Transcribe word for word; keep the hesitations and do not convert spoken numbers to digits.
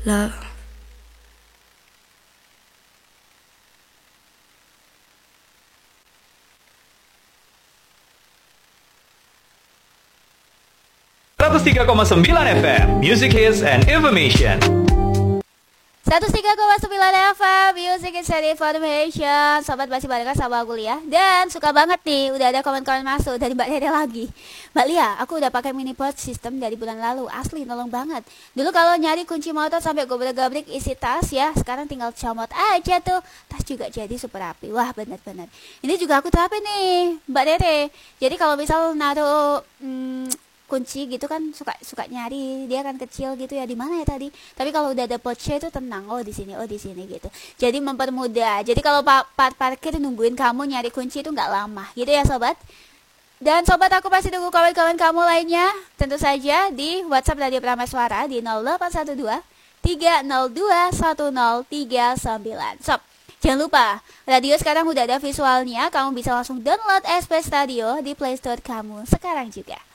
Love. seratus tiga koma sembilan F M Music Hits and Information. seratus tiga koma sembilan F M Music Hits and Information. Sobat masih barengan sama aku Lia. Dan suka banget nih, udah ada komen-komen masuk dari Mbak Dede lagi. Mbak Lia, aku udah pakai mini port system dari bulan lalu. Asli nolong banget. Dulu kalau nyari kunci motor sampai gobrak-gabrik isi tas ya, sekarang tinggal comot aja tuh. Tas juga jadi super rapi. Wah, bener-bener. Ini juga aku terapin nih, Mbak Dede. Jadi kalau misal naruh hmm, kunci gitu kan suka suka nyari, dia kan kecil gitu ya, di mana ya tadi, tapi kalau udah ada pouch itu tenang, oh di sini, oh di sini gitu, jadi mempermudah. Jadi kalau pak par parkir nungguin kamu nyari kunci itu nggak lama gitu ya sobat. Dan sobat, aku pasti tunggu kawan-kawan kamu lainnya tentu saja di WhatsApp Radio Prameswara di nol delapan satu dua tiga nol dua satu nol tiga sembilan. Sob, jangan lupa, radio sekarang udah ada visualnya, kamu bisa langsung download S P Radio di Play Store kamu sekarang juga.